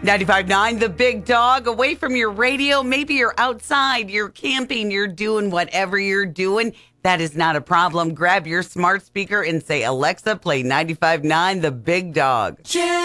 95.9 The Big Dog, away from your radio. Maybe you're outside, you're camping, you're doing whatever you're doing. That is not a problem. Grab your smart speaker and say, Alexa, play 95.9 The Big Dog.